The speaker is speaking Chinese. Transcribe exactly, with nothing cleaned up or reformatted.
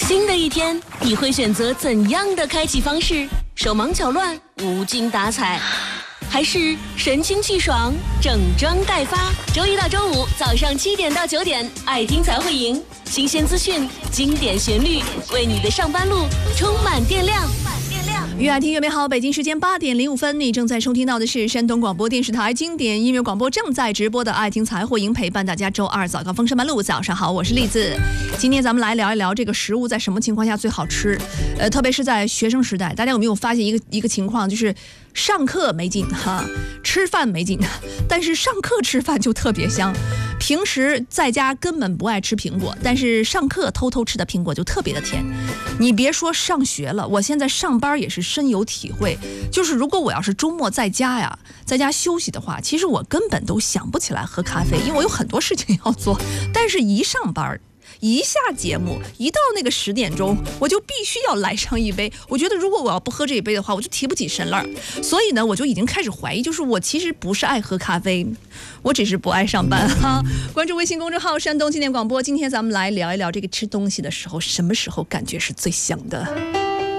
新的一天，你会选择怎样的开启方式？手忙脚乱、无精打采，还是神清气爽、整装待发？周一到周五早上七点到九点，爱听才会赢，新鲜资讯、经典旋律，为你的上班路充满电量。 越爱听越美好。北京时间八点零五分，你正在收听到的是山东广播电视台经典音乐广播正在直播的爱听财货营，陪伴大家周二早高峰上班路。早上好，我是栗子。今天咱们来聊一聊这个食物在什么情况下最好吃。呃，特别是在学生时代，大家有没有发现一个一个情况，就是上课没劲哈，吃饭没劲，但是上课吃饭就特别香。平时在家根本不爱吃苹果，但是上课偷偷吃的苹果就特别的甜。你别说上学了，我现在上班也是深有体会。就是如果我要是周末在家呀，在家休息的话，其实我根本都想不起来喝咖啡，因为我有很多事情要做。但是一上班，一下节目，一到那个十点钟，我就必须要来上一杯。我觉得如果我要不喝这一杯的话，我就提不起神来。所以呢，我就已经开始怀疑，就是我其实不是爱喝咖啡，我只是不爱上班哈。关注微信公众号山东经典广播，今天咱们来聊一聊这个吃东西的时候，什么时候感觉是最香的。